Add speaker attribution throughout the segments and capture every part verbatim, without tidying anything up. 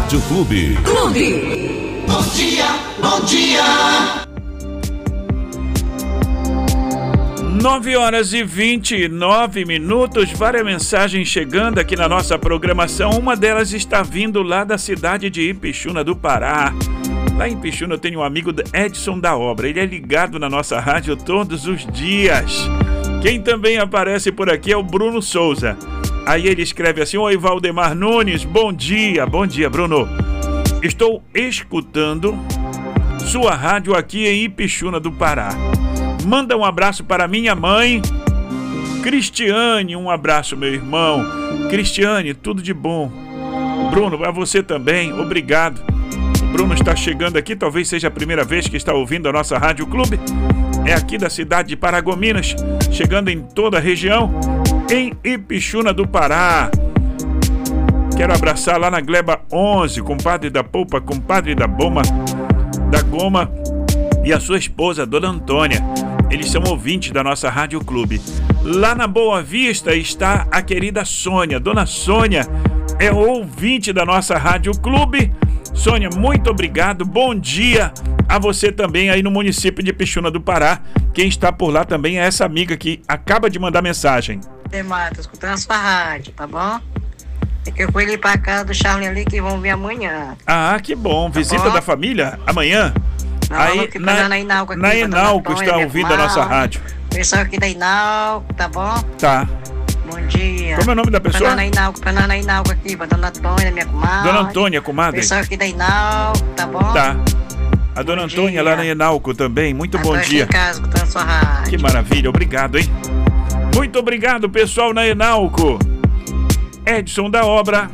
Speaker 1: Rádio Clube.
Speaker 2: Clube. Bom dia, bom dia.
Speaker 3: nove horas e vinte e nove minutos, várias mensagens chegando aqui na nossa programação. Uma delas está vindo lá da cidade de Ipixuna do Pará. Lá em Ipixuna eu tenho um amigo Edson da Obra. Ele é ligado na nossa rádio todos os dias. Quem também aparece por aqui é o Bruno Souza. Aí ele escreve assim: oi, Valdemar Nunes, bom dia. Bom dia, Bruno. Estou escutando sua rádio aqui em Ipixuna do Pará. Manda um abraço para minha mãe, Cristiane. Um abraço, meu irmão. Cristiane, tudo de bom. Bruno, a você também, obrigado. O Bruno está chegando aqui, talvez seja a primeira vez que está ouvindo a nossa Rádio Clube. É aqui da cidade de Paragominas, chegando em toda a região, em Ipixuna do Pará. Quero abraçar lá na Gleba onze, compadre da Polpa, compadre da Boma, da Goma e a sua esposa, Dona Antônia. Eles são ouvintes da nossa Rádio Clube. Lá na Boa Vista está a querida Sônia. Dona Sônia é ouvinte da nossa Rádio Clube. Sônia, muito obrigado. Bom dia a você também aí no município de Ipixuna do Pará. Quem está por lá também é essa amiga que acaba de mandar mensagem.
Speaker 4: Demar, tô escutando a sua rádio, tá bom? É que eu fui ali pra casa do Charlie ali que vão vir amanhã.
Speaker 3: Ah, que bom.
Speaker 4: Tá
Speaker 3: Visita
Speaker 4: bom?
Speaker 3: Da família amanhã?
Speaker 4: Não,
Speaker 3: aí
Speaker 4: na, na Inalco aqui,
Speaker 3: na Inalco está ouvindo a nossa rádio.
Speaker 4: Pessoal aqui da Inalco, tá bom?
Speaker 3: Tá.
Speaker 4: Bom dia.
Speaker 3: Como é o nome da pessoa?
Speaker 4: Dona Inalco, pra Dona Inalco aqui, pra Dona Antônia, minha comadre.
Speaker 3: Dona Antônia, comadre.
Speaker 4: Pessoal aqui da Inalco, tá bom?
Speaker 3: Tá. A Dona
Speaker 4: bom
Speaker 3: Antônia
Speaker 4: dia.
Speaker 3: Lá na Inalco também, muito
Speaker 4: Eu
Speaker 3: bom
Speaker 4: tô aqui
Speaker 3: dia.
Speaker 4: em casa, escutando sua rádio.
Speaker 3: Que maravilha, obrigado, hein? Muito obrigado, pessoal na Inalco. Edson da Obra.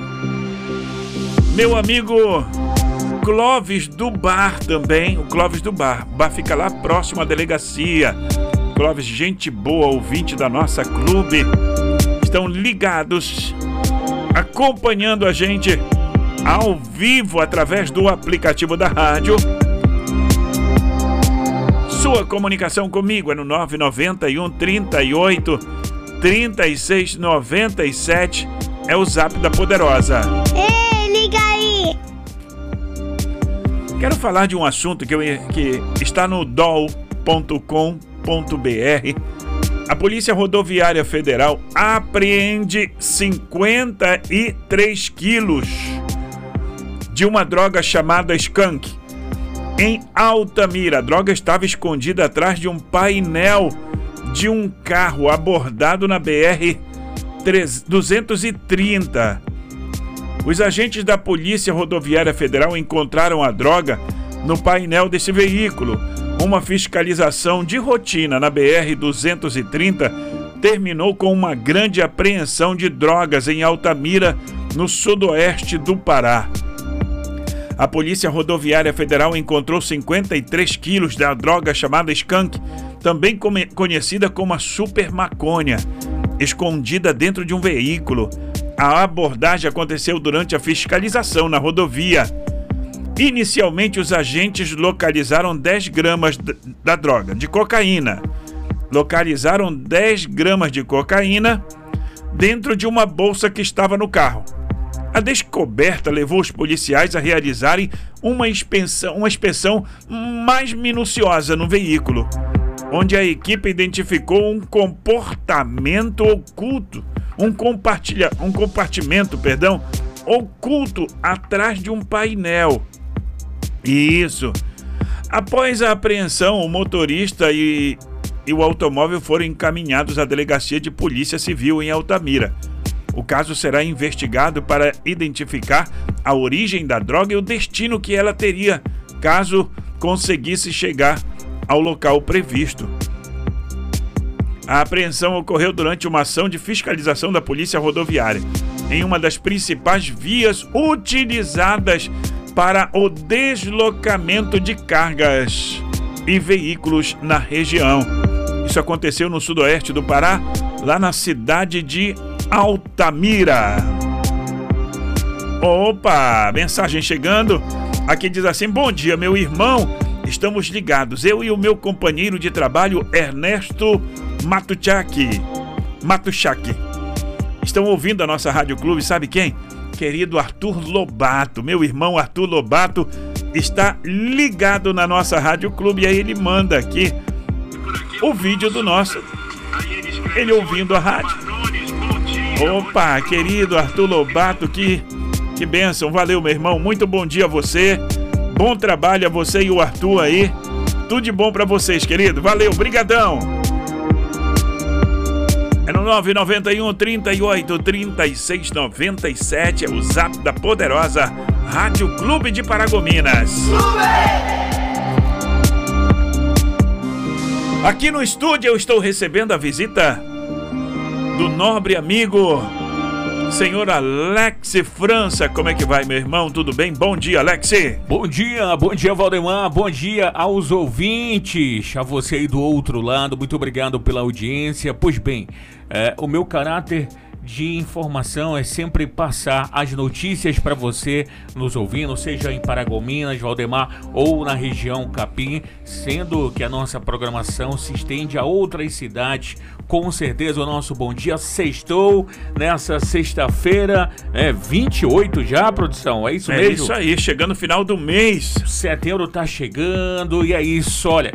Speaker 3: Meu amigo Clóvis do Bar também, o Clóvis do Bar. Bar fica lá próximo à delegacia. Clóvis, gente boa, ouvinte da nossa clube. Estão ligados, acompanhando a gente ao vivo através do aplicativo da rádio. Sua comunicação comigo é no nove nove um, trinta e oito, trinta e seis, noventa e sete. É o zap da Poderosa.
Speaker 5: Ei, liga aí!
Speaker 3: Quero falar de um assunto que, eu, que está no D O L ponto com ponto B R. A Polícia Rodoviária Federal apreende cinquenta e três quilos de uma droga chamada skunk em Altamira. A droga estava escondida atrás de um painel de um carro abordado na B R duzentos e trinta. Os agentes da Polícia Rodoviária Federal encontraram a droga no painel desse veículo. Uma fiscalização de rotina na B R duzentos e trinta terminou com uma grande apreensão de drogas em Altamira, no sudoeste do Pará. A Polícia Rodoviária Federal encontrou cinquenta e três quilos da droga chamada skunk, também conhecida como a super maconha, escondida dentro de um veículo. A abordagem aconteceu durante a fiscalização na rodovia. Inicialmente, os agentes localizaram dez gramas da droga, de cocaína. Localizaram dez gramas de cocaína dentro de uma bolsa que estava no carro. A descoberta levou os policiais a realizarem uma inspeção, uma inspeção mais minuciosa no veículo, onde a equipe identificou um comportamento oculto, um, compartilha, um compartimento, perdão, oculto atrás de um painel. Isso. Após a apreensão, o motorista e, e o automóvel foram encaminhados à Delegacia de Polícia Civil em Altamira. O caso será investigado para identificar a origem da droga e o destino que ela teria, caso conseguisse chegar ao local previsto. A apreensão ocorreu durante uma ação de fiscalização da Polícia Rodoviária, em uma das principais vias utilizadas para o deslocamento de cargas e veículos na região. Isso aconteceu no sudoeste do Pará, lá na cidade de Altamira. Opa, mensagem chegando. Aqui diz assim: bom dia, meu irmão. Estamos ligados, eu e o meu companheiro de trabalho, Ernesto Matuchak. Matuchak. Estão ouvindo a nossa Rádio Clube, sabe quem? querido Arthur Lobato. Meu irmão Arthur Lobato está ligado na nossa Rádio Clube e aí ele manda aqui o vídeo do nosso, ele ouvindo a rádio. Opa, querido Arthur Lobato, que, que bênção, valeu meu irmão, muito bom dia a você, bom trabalho a você e o Arthur aí, tudo de bom pra vocês, querido, valeu, brigadão. É no nove nove um, trinta e oito, trinta e seis, noventa e sete, é o zap da poderosa Rádio Clube de Paragominas. Aqui no estúdio eu estou recebendo a visita do nobre amigo, senhor Alex França. Como é que vai, meu irmão? Tudo bem? Bom dia, Alex.
Speaker 1: Bom dia, bom dia, Valdemar. Bom dia aos ouvintes, a você aí do outro lado. Muito obrigado pela audiência. Pois bem, é, o meu caráter de informação é sempre passar as notícias para você nos ouvindo, seja em Paragominas, Valdemar ou na região Capim, sendo que a nossa programação se estende a outras cidades. Com certeza o nosso bom dia sextou nessa sexta-feira, é vinte e oito já, produção, é isso mesmo?
Speaker 3: É isso aí, chegando no final do mês.
Speaker 1: Setembro tá chegando e é isso, olha,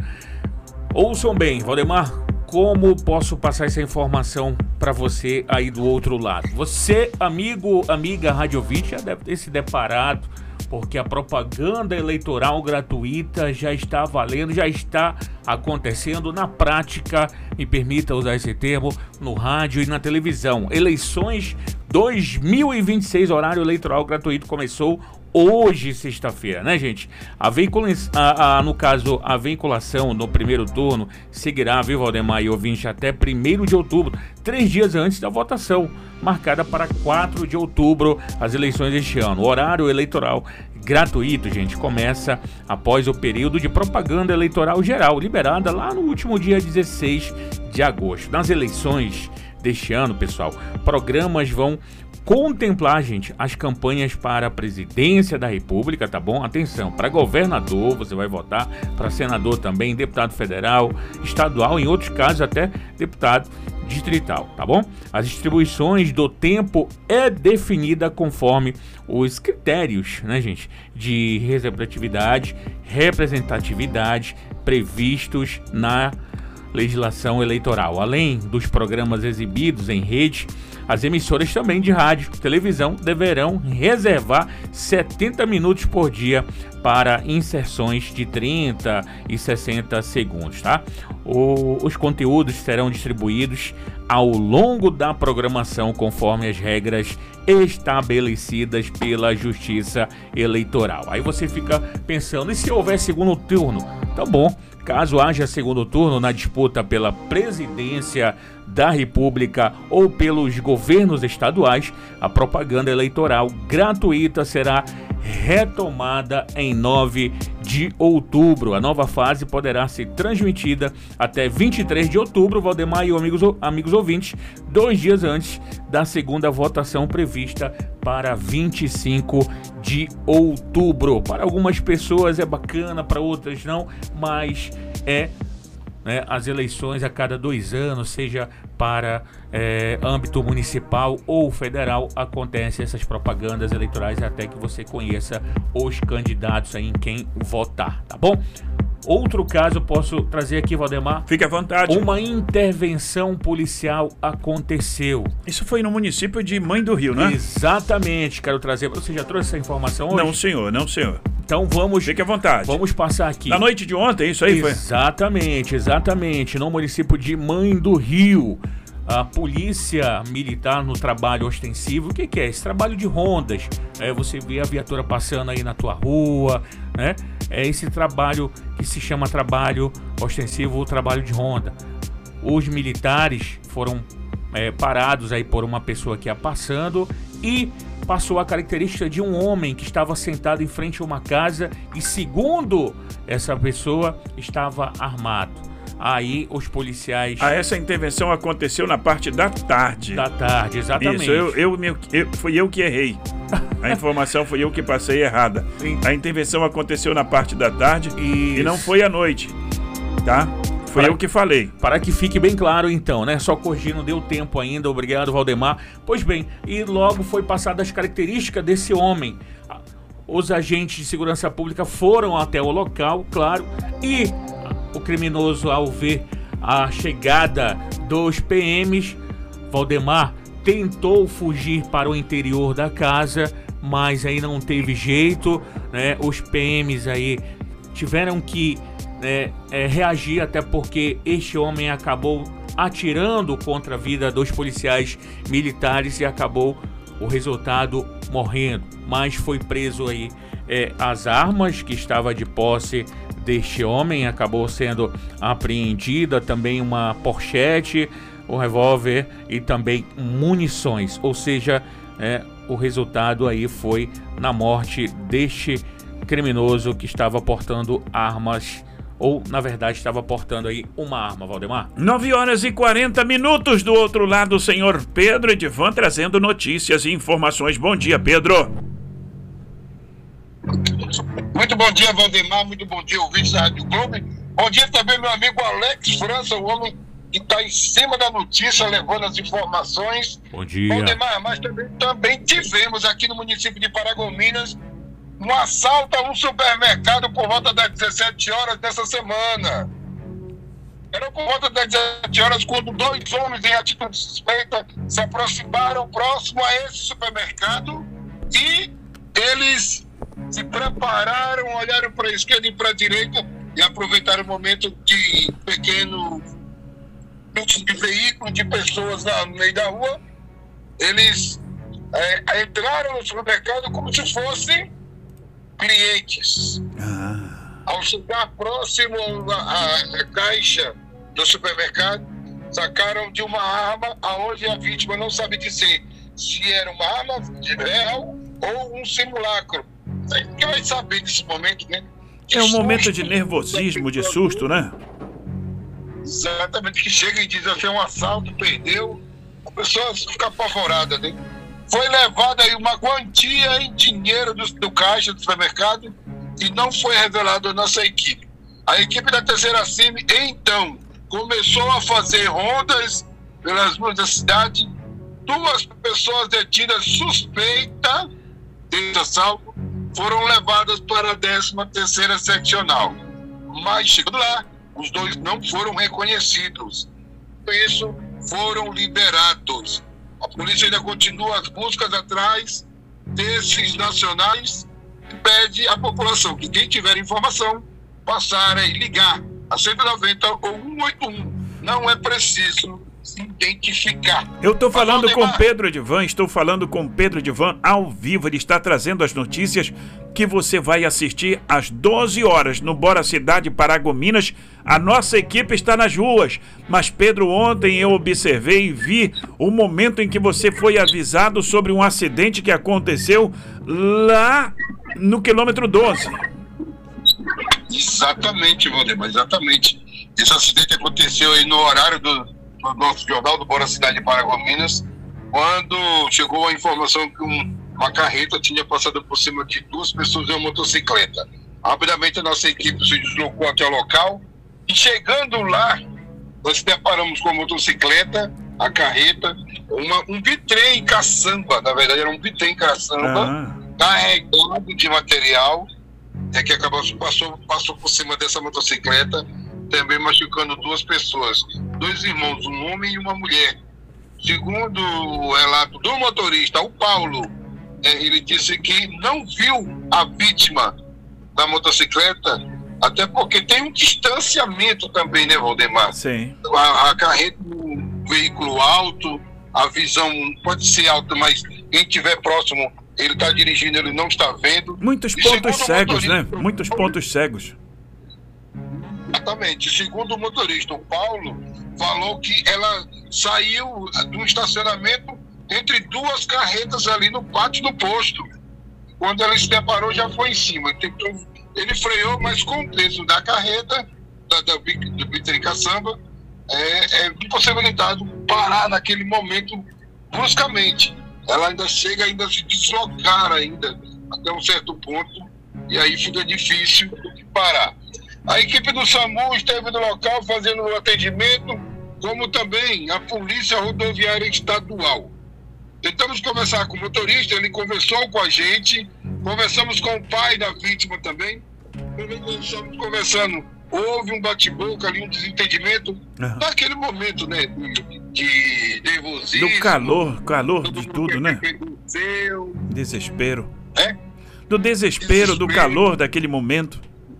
Speaker 1: ouçam bem, Valdemar, como posso passar essa informação para você aí do outro lado? Você, amigo, amiga rádio ouvinte, já deve ter se deparado, porque a propaganda eleitoral gratuita já está valendo, já está acontecendo na prática, me permita usar esse termo, no rádio e na televisão. Eleições dois mil e vinte e seis, horário eleitoral gratuito, começou hoje, sexta-feira, né, gente? A veicula... a, a, no caso, a veiculação no primeiro turno seguirá, viu, Valdemar e ouvinte, até primeiro de outubro, três dias antes da votação, marcada para quatro de outubro, as eleições deste ano. O horário eleitoral gratuito, gente, começa após o período de propaganda eleitoral geral, liberada lá no último dia dezesseis de agosto. Nas eleições deste ano, pessoal, programas vão contemplar, gente, as campanhas para a presidência da República, tá bom? Atenção, para governador você vai votar, para senador também, deputado federal, estadual, em outros casos até deputado distrital, tá bom? As distribuições do tempo é definida conforme os critérios, né, gente, de representatividade, representatividade previstos na legislação eleitoral. Além dos programas exibidos em rede, as emissoras também de rádio e televisão deverão reservar setenta minutos por dia para inserções de trinta e sessenta segundos, tá? O, os conteúdos serão distribuídos ao longo da programação conforme as regras estabelecidas pela Justiça Eleitoral. Aí você fica pensando, e se houver segundo turno? Tá bom. Caso haja segundo turno na disputa pela presidência da República ou pelos governos estaduais, a propaganda eleitoral gratuita será retomada em nove de outubro. A nova fase poderá ser transmitida até vinte e três de outubro, Valdemar e amigos, amigos ouvintes, dois dias antes da segunda votação prevista para vinte e cinco de outubro. Para algumas pessoas é bacana, para outras não, mas é, né, as eleições a cada dois anos, seja para é, âmbito municipal ou federal, acontecem essas propagandas eleitorais até que você conheça os candidatos aí em quem votar, tá bom? Outro caso posso trazer aqui, Valdemar?
Speaker 3: Fique à vontade.
Speaker 1: Uma intervenção policial aconteceu.
Speaker 3: Isso foi no município de Mãe do Rio, né?
Speaker 1: Exatamente, quero trazer. Você já trouxe essa informação hoje?
Speaker 3: Não, senhor, não, senhor.
Speaker 1: Então vamos...
Speaker 3: Fique à vontade.
Speaker 1: Vamos passar aqui.
Speaker 3: Na noite de ontem, isso aí foi?
Speaker 1: Exatamente, exatamente. No município de Mãe do Rio. A polícia militar no trabalho ostensivo. O que, que é? Esse trabalho de rondas. É, você vê a viatura passando aí na tua rua, né? É esse trabalho que se chama trabalho ostensivo ou trabalho de ronda. Os militares foram é, parados aí por uma pessoa que ia passando e passou a característica de um homem que estava sentado em frente a uma casa e, segundo essa pessoa, estava armado. Aí os policiais...
Speaker 3: Ah, essa intervenção aconteceu na parte da tarde.
Speaker 1: Da tarde, exatamente.
Speaker 3: Isso, eu, eu, eu, eu, fui eu que errei. A informação foi eu que passei errada. A intervenção aconteceu na parte da tarde e, e não foi à noite, tá? Foi eu que falei.
Speaker 1: Para que fique bem claro então, né? Só corrigindo, deu tempo ainda. Obrigado, Valdemar. Pois bem, e logo foi passada as características desse homem. Os agentes de segurança pública foram até o local, claro, e o criminoso, ao ver a chegada dos P Ms, Valdemar tentou fugir para o interior da casa, mas aí não teve jeito, né? Os P Ms aí tiveram que né, é, reagir, até porque este homem acabou atirando contra a vida dos policiais militares e acabou o resultado morrendo. Mas foi preso aí é, as armas que estava de posse deste homem, acabou sendo apreendida também uma pochete, um revólver e também munições, ou seja, é, o resultado aí foi na morte deste criminoso que estava portando armas, ou na verdade estava portando aí uma arma, Valdemar.
Speaker 3: nove horas e quarenta minutos do outro lado, o senhor Pedro Edivan trazendo notícias e informações. Bom dia, Pedro.
Speaker 6: Muito bom dia, Valdemar, muito bom dia, ouvintes da Rádio Globo. Bom dia também, meu amigo Alex França, o homem que está em cima da notícia, levando as informações.
Speaker 1: Bom dia.
Speaker 6: Valdemar, mas também, também tivemos aqui no município de Paragominas um assalto a um supermercado por volta das dezessete horas dessa semana. Era por volta das dezessete horas quando dois homens em atitude suspeita se aproximaram próximo a esse supermercado e eles se prepararam, olharam para a esquerda e para a direita e aproveitaram o momento de pequeno fluxo de veículos, de pessoas no meio da rua. Eles é, entraram no supermercado como se fossem clientes. Ah. Ao chegar próximo à caixa do supermercado, sacaram de uma arma aonde a vítima não sabe dizer se era uma arma real ou um simulacro. Quem vai saber nesse momento, né? De
Speaker 3: é um
Speaker 6: susto,
Speaker 3: momento de nervosismo, de susto, né?
Speaker 6: Exatamente, que chega e diz assim, é um assalto, perdeu, a pessoa fica apavorada, né? Foi levada aí uma quantia em dinheiro do, do caixa do supermercado e não foi revelado à nossa equipe. A equipe da Terceira C I M, então, começou a fazer rondas pelas ruas da cidade. Duas pessoas detidas suspeitas desse assalto foram levadas para a décima terceira seccional. Mas, chegando lá, os dois não foram reconhecidos. Por isso, foram liberados. A polícia ainda continua as buscas atrás desses nacionais e pede à população que quem tiver informação, passar a ligar a cento e noventa ou cento e oitenta e um. Não é preciso se identificar.
Speaker 3: Eu estou falando com Pedro Edivan, estou falando com Pedro Edivan ao vivo. Ele está trazendo as notícias que você vai assistir às doze horas no Bora Cidade Paragominas. A nossa equipe está nas ruas, mas Pedro, ontem eu observei e vi o momento em que você foi avisado sobre um acidente que aconteceu lá no quilômetro doze.
Speaker 6: Exatamente, Valdemar, exatamente. Esse acidente aconteceu aí no horário do, do nosso jornal do Bora Cidade Paragominas, quando chegou a informação que um, uma carreta tinha passado por cima de duas pessoas em uma motocicleta. Rapidamente a nossa equipe se deslocou até o local e, chegando lá, nós se deparamos com a motocicleta, a carreta, uma, um bitrem caçamba, na verdade era um bitrem caçamba, ah. carregado de material, é que acabou, passou, passou por cima dessa motocicleta, também machucando duas pessoas, dois irmãos, um homem e uma mulher. Segundo o relato do motorista, o Paulo, é, ele disse que não viu a vítima da motocicleta, até porque tem um distanciamento também, né, Valdemar?
Speaker 3: Sim.
Speaker 6: A, a carreta, um veículo alto, a visão pode ser alta, mas quem estiver próximo, ele está dirigindo, ele não está vendo.
Speaker 3: Muitos pontos cegos, né? Muitos pontos cegos.
Speaker 6: Exatamente. Segundo o motorista, o Paulo, falou que ela saiu do estacionamento entre duas carretas ali no pátio do posto. Quando ela se deparou, já foi em cima. Então, ele freou, mas com o peso da carreta, da, da, do bitrem caçamba, é, é impossibilitado parar naquele momento bruscamente. Ela ainda chega ainda a se deslocar ainda até um certo ponto, e aí fica difícil de parar. A equipe do SAMU esteve no local fazendo o atendimento, como também a Polícia Rodoviária Estadual. Tentamos conversar com o motorista, ele conversou com a gente, conversamos com o pai da vítima também. Quando nós estamos conversando, houve um bate-boca ali, um desentendimento, uhum. naquele momento, né, de, de nervosismo.
Speaker 3: Do calor, calor de tudo, né? Desespero.
Speaker 6: É?
Speaker 3: Do desespero, desespero, do calor daquele momento.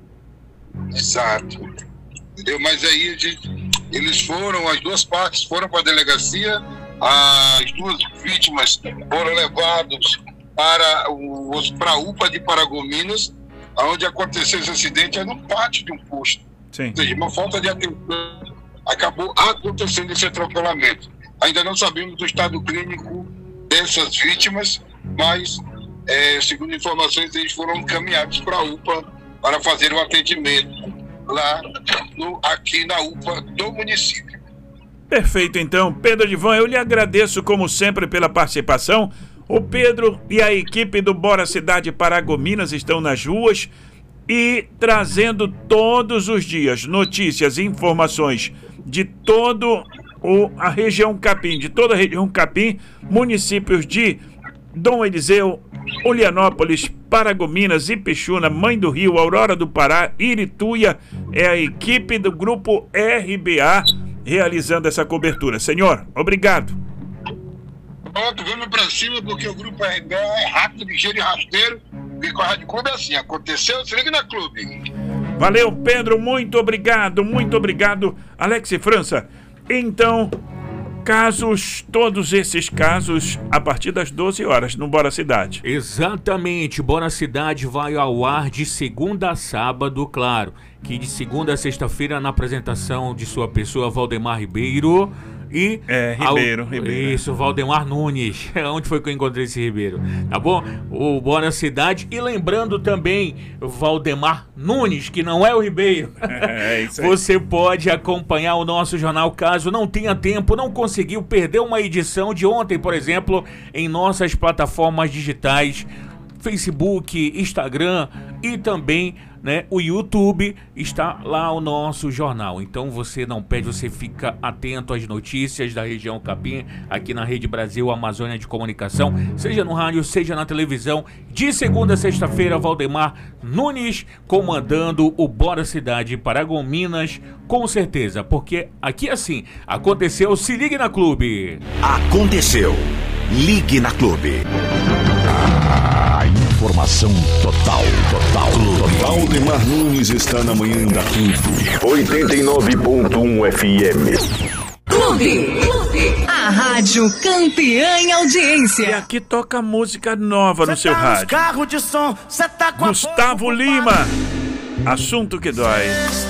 Speaker 6: Exato. Entendeu? Mas aí a gente, eles foram, as duas partes foram para a delegacia, as duas vítimas foram levadas para, os, para a U P A de Paragominas, onde aconteceu esse acidente, é no pátio de um posto.
Speaker 3: Sim.
Speaker 6: Ou seja, uma falta de atenção, acabou acontecendo esse atropelamento. Ainda não sabemos do estado clínico dessas vítimas, mas, é, segundo informações, eles foram encaminhados para a U P A para fazer o atendimento lá no, aqui na U P A do município.
Speaker 3: Perfeito, então. Pedro Edivan, eu lhe agradeço como sempre pela participação. O Pedro e a equipe do Bora Cidade Paragominas estão nas ruas e trazendo todos os dias notícias e informações de todo o, a região Capim, de toda a região Capim, municípios de Dom Eliseu, Ulianópolis, Paragominas, Ipixuna, Mãe do Rio, Aurora do Pará, Irituia. É a equipe do Grupo R B A realizando essa cobertura. Senhor, obrigado.
Speaker 6: Pronto, vamos pra cima, porque o Grupo R B A é rápido, ligeiro e rasteiro. E com a Rádio Clube é assim, aconteceu, se liga na Clube.
Speaker 3: Valeu, Pedro, muito obrigado, muito obrigado, Alex e França. Então, casos, todos esses casos, a partir das doze horas no Bora Cidade.
Speaker 1: Exatamente, Bora Cidade vai ao ar de segunda a sábado, claro, que de segunda a sexta-feira na apresentação de sua pessoa, Valdemar Ribeiro. E
Speaker 3: é, Ribeiro,
Speaker 1: ao,
Speaker 3: Ribeiro.
Speaker 1: Isso, Valdemar Nunes. Onde foi que eu encontrei esse Ribeiro? Tá bom? O Bora Cidade. E lembrando também, Valdemar Nunes, que não é o Ribeiro.
Speaker 3: É, é isso aí.
Speaker 1: Você pode acompanhar o nosso jornal caso não tenha tempo, não conseguiu, perder uma edição de ontem, por exemplo, em nossas plataformas digitais, Facebook, Instagram e também, né, o YouTube, está lá o nosso jornal. Então você não perde, você fica atento às notícias da região Capim, aqui na Rede Brasil Amazônia de Comunicação, seja no rádio, seja na televisão. De segunda a sexta-feira, Valdemar Nunes comandando o Bora Cidade Paragominas, com certeza, porque aqui assim, aconteceu, se ligue na Clube.
Speaker 2: Aconteceu, ligue na Clube. A informação total, total. Valdemar Nunes está na manhã da Clube. oitenta e nove ponto um F M.
Speaker 7: Clube. Clube. A rádio campeã em audiência.
Speaker 3: E aqui toca música nova no seu
Speaker 8: tá
Speaker 3: rádio.
Speaker 8: Carro de som, cê tá com
Speaker 3: Gustavo Lima. Assunto que dói.